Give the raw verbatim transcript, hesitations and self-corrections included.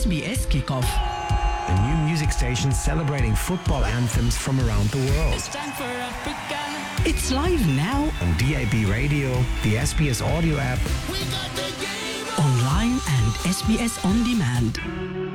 S B S Kickoff. The new music station celebrating football anthems from around the world. It's live now On D A B radio, the S B S audio app, online and S B S On Demand.